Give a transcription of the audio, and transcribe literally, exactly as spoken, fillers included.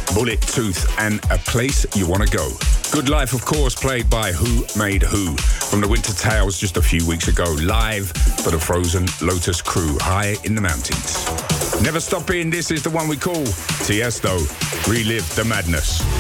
Bullet Tooth, and A Place You Wanna Go. Good Life, of course, played by Who Made Who from the Winter Tales just a few weeks ago, live for the Frozen Lotus crew, high in the mountains. Never Stop In, this is the one we call Tiesto, Relive the Madness.